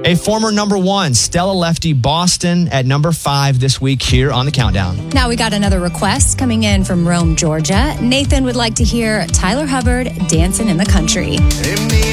A former number one, Stella Lefty Boston at number 5 this week here on the Countdown. Now we got another request coming in from Rome, Georgia. Nathan would like to hear Tyler Hubbard, Dancing in the Country.